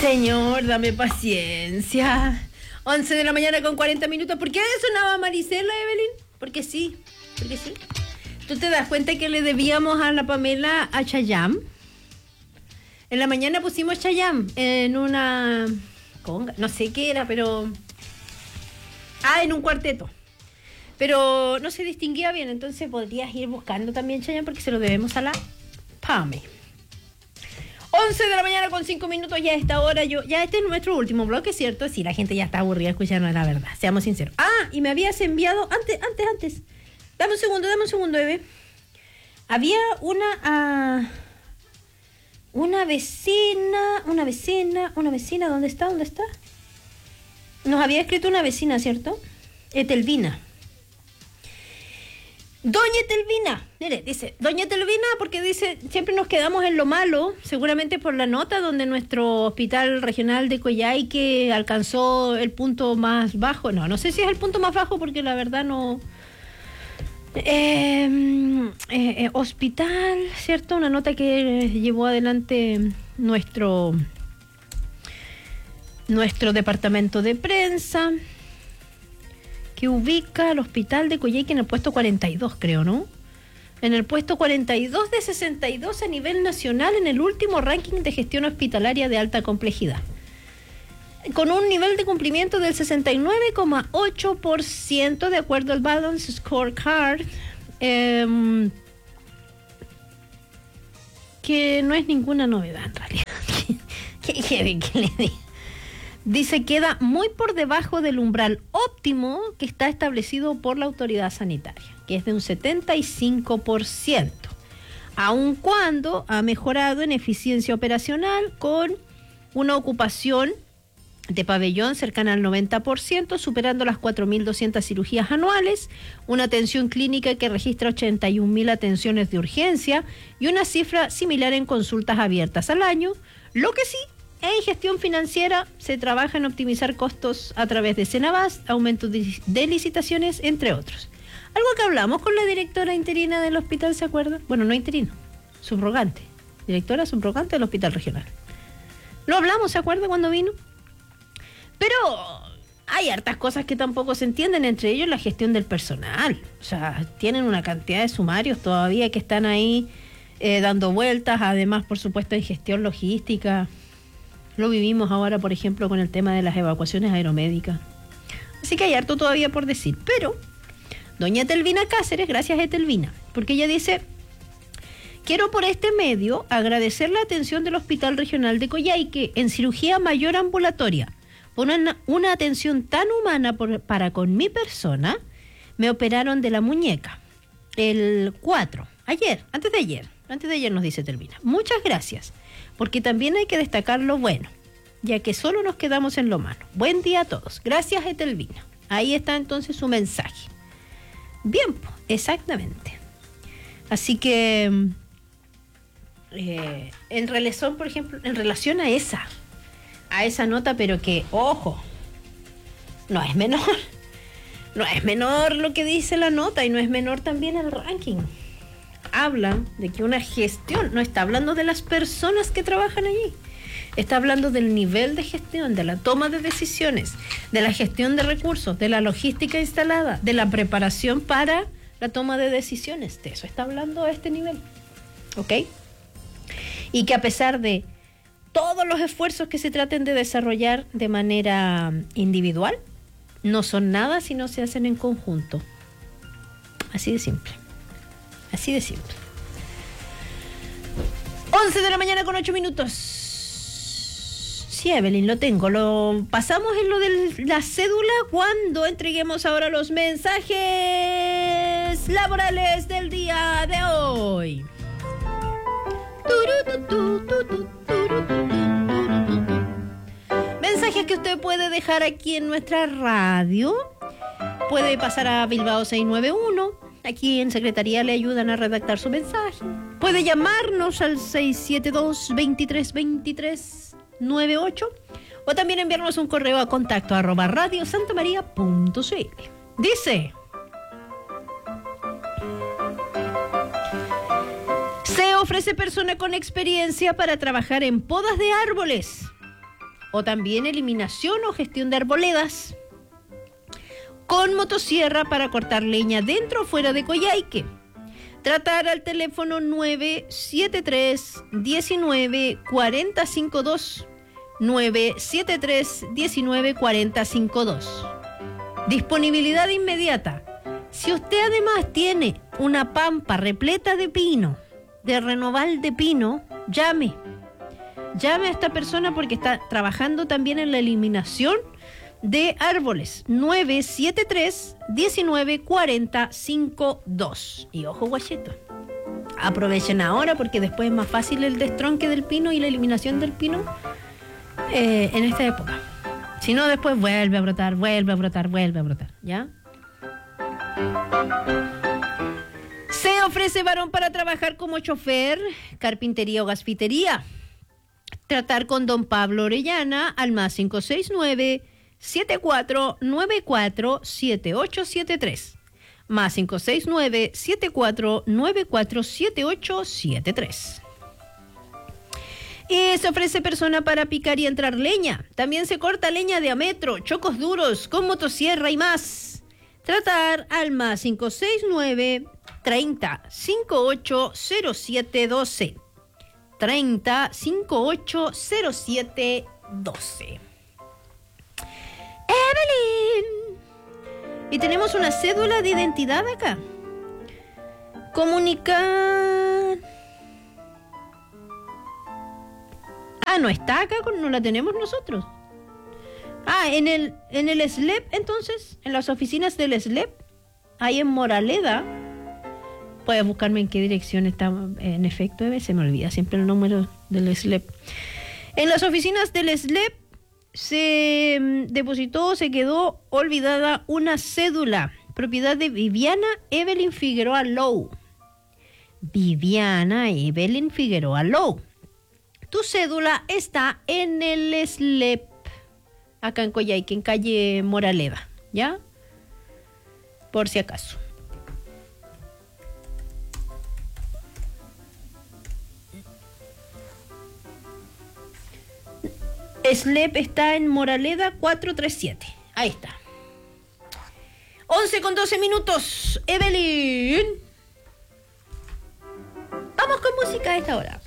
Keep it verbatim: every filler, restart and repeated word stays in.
Señor, dame paciencia. once de la mañana con cuarenta minutos. ¿Por qué sonaba Maricela, Evelyn? Porque sí, porque sí. ¿Tú te das cuenta que le debíamos a la Pamela a Chayanne? En la mañana pusimos Chayanne en una conga, no sé qué era, pero... Ah, en un cuarteto. Pero no se distinguía bien, entonces podrías ir buscando también Chayanne porque se lo debemos a la Pame. once de la mañana con cinco minutos, ya a esta hora yo... Ya este es nuestro último bloque, ¿cierto? Sí, la gente ya está aburrida escuchando la verdad, seamos sinceros. Ah, y me habías enviado... Antes, antes, antes. Dame un segundo, dame un segundo, Eve. Había una... Uh, una vecina... Una vecina... Una vecina, ¿dónde está? ¿Dónde está? Nos había escrito una vecina, ¿cierto? Etelvina. Doña Etelvina, mire, dice, Doña Etelvina, porque dice, siempre nos quedamos en lo malo, seguramente por la nota donde nuestro hospital regional de Coyhaique alcanzó el punto más bajo. No, no sé si es el punto más bajo porque la verdad no... Eh, eh, eh, hospital, ¿cierto? Una nota que llevó adelante nuestro, nuestro departamento de prensa, que ubica al hospital de Coyhaique en el puesto cuarenta y dos, creo, ¿no? En el puesto cuarenta y dos de sesenta y dos a nivel nacional en el último ranking de gestión hospitalaria de alta complejidad, con un nivel de cumplimiento del sesenta y nueve coma ocho por ciento de acuerdo al Balance Scorecard, eh, que no es ninguna novedad en realidad. ¿Qué quiere que le diga? Dice, queda muy por debajo del umbral óptimo que está establecido por la autoridad sanitaria, que es de un setenta y cinco por ciento, aun cuando ha mejorado en eficiencia operacional con una ocupación de pabellón cercana al noventa por ciento, superando las cuatro mil doscientas cirugías anuales, una atención clínica que registra ochenta y un mil atenciones de urgencia y una cifra similar en consultas abiertas al año. Lo que sí, en gestión financiera se trabaja en optimizar costos a través de Cenabast, aumento de licitaciones, entre otros. Algo que hablamos con la directora interina del hospital, ¿se acuerda? Bueno, no interino, subrogante. Directora subrogante del hospital regional. Lo hablamos, ¿se acuerda cuando vino? Pero hay hartas cosas que tampoco se entienden, entre ellos la gestión del personal. O sea, tienen una cantidad de sumarios todavía que están ahí eh, dando vueltas, además, por supuesto, en gestión logística. Lo vivimos ahora, por ejemplo, con el tema de las evacuaciones aeromédicas. Así que hay harto todavía por decir. Pero, doña Etelvina Cáceres, gracias Etelvina, porque ella dice, quiero por este medio agradecer la atención del Hospital Regional de Coyhaique en cirugía mayor ambulatoria, por una, una atención tan humana por, para con mi persona. Me operaron de la muñeca el cuatro, ayer, antes de ayer, antes de ayer nos dice Etelvina. Muchas gracias. Porque también hay que destacar lo bueno, ya que solo nos quedamos en lo malo. Buen día a todos. Gracias, Etelvina. Ahí está entonces su mensaje. Bien, pues, exactamente. Así que, eh, en relación, por ejemplo, en relación a esa, a esa nota, pero que, ojo, no es menor. No es menor lo que dice la nota y no es menor también el ranking. Hablan de que una gestión, no está hablando de las personas que trabajan allí, está hablando del nivel de gestión, de la toma de decisiones, de la gestión de recursos, de la logística instalada, de la preparación para la toma de decisiones. De eso está hablando a este nivel, ¿ok? Y que a pesar de todos los esfuerzos que se traten de desarrollar de manera individual, no son nada si no se hacen en conjunto. Así de simple. Así de simple. once de la mañana con ocho minutos. Sí, Evelyn, lo tengo. Lo pasamos en lo de la cédula cuando entreguemos ahora los mensajes laborales del día de hoy. Mensajes que usted puede dejar aquí en nuestra radio. Puede pasar a Bilbao seiscientos noventa y uno. Aquí en Secretaría le ayudan a redactar su mensaje. Puede llamarnos al seis siete dos, veintitrés veintitrés noventa y ocho o también enviarnos un correo a contacto arroba radio santa maría punto c l. Dice: se ofrece persona con experiencia para trabajar en podas de árboles. o también eliminación o gestión de arboledas. Con motosierra para cortar leña dentro o fuera de Coyhaique. Tratar al teléfono nueve siete tres, diecinueve, cuarenta cincuenta y dos. nueve siete tres, diecinueve, cuarenta cincuenta y dos. Disponibilidad inmediata. Si usted además tiene una pampa repleta de pino, de renoval de pino, llame. Llame a esta persona porque está trabajando también en la eliminación de árboles. nueve siete tres, diecinueve, cuarenta cincuenta y dos. Y ojo, guacheto, aprovechen ahora porque después es más fácil el destronque del pino y la eliminación del pino eh, en esta época. Si no, después vuelve a brotar, vuelve a brotar, vuelve a brotar, ¿ya? Se ofrece varón para trabajar como chofer, carpintería o gasfitería. Tratar con don Pablo Orellana al más cinco seis nueve, siete cuatro nueve cuatro, siete ocho siete tres. Más cinco seis nueve, siete cuatro nueve cuatro, siete ocho siete tres. Y se ofrece persona para picar y entrar leña. También se corta leña de a metro, chocos duros, con motosierra y más. Tratar al más cinco seis nueve, treinta, cincuenta y ocho, cero siete doce. treinta, cincuenta y ocho, cero siete doce. Evelyn. Y tenemos una cédula de identidad acá. Comunicar. Ah, no está acá, no la tenemos nosotros. Ah, en el, en el S L E P, entonces, en las oficinas del S L E P, ahí en Moraleda. Puedes buscarme en qué dirección está, en efecto, se me olvida siempre el número del S L E P. En las oficinas del S L E P se depositó, se quedó olvidada una cédula, propiedad de Viviana Evelyn Figueroa Low. Viviana Evelyn Figueroa Low. Tu cédula está en el S L E P, acá en Coyhaique, en calle Moraleda, ¿ya? Por si acaso. S L E P está en Moraleda cuatrocientos treinta y siete. Ahí está. once con doce minutos. Evelyn. Vamos con música a esta hora.